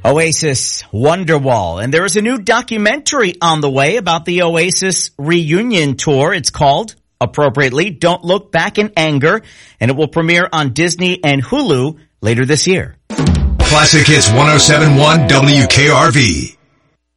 Oasis Wonderwall. And there is a new documentary on the way about the Oasis reunion tour. It's called, appropriately, Don't Look Back in Anger, and it will premiere on Disney and Hulu later this year. Classic Hits 107.1 WKRV.